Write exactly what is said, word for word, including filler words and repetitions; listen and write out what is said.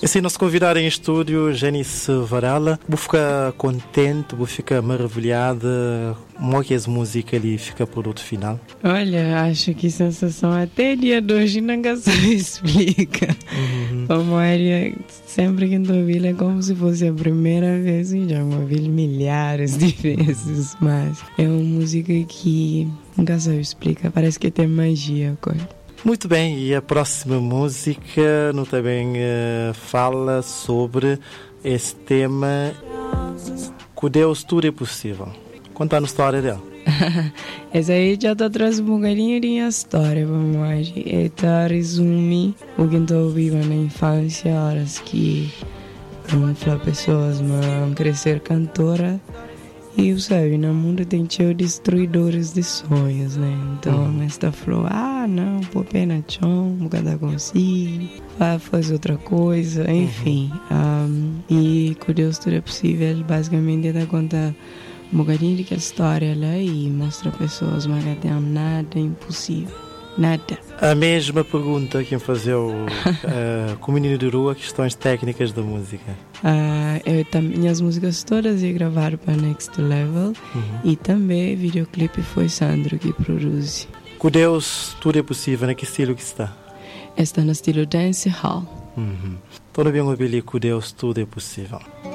Assim, nosso convidado em estúdio, Janice Varela, vou ficar contente, vou ficar maravilhada. Como é que essa música ali fica produto final? Olha, acho que sensação até dia de hoje não se explica. Uhum. Como é, sempre que eu ouvi é como se fosse a primeira vez, e já ouvi milhares de vezes, mas é uma música que nunca se explica, parece que tem magia, coisa. Muito bem, e a próxima música no também uh, fala sobre esse tema que Deus tudo é possível. Conta-nos a história dela. Essa aí já está trazendo um bocadinho de história, vamos lá. Ela resume o que eu vivo na infância, horas que um, pessoas vão crescer cantora. E eu sabe, no mundo tem cheio de destruidores de sonhos, né? Então, uhum. esta falou, ah, não, pô, pena chão, um bocado consigo, vai fazer outra coisa, enfim. Uhum. Um, e com Deus tudo é possível, basicamente ele conta um bocadinho daquela história lá e mostra pessoas, mas não tem nada impossível. Nada. A mesma pergunta que me fazeu uh, com o Menino de Rua, questões técnicas da música. Uh, eu também, minhas músicas todas ia gravar para Next Level, uhum. e também o videoclipe foi Sandro que produz. Com Deus tudo é possível, em que estilo que está? Está no estilo Dance Hall. Uhum. Todo bem ouvir com Deus tudo é possível.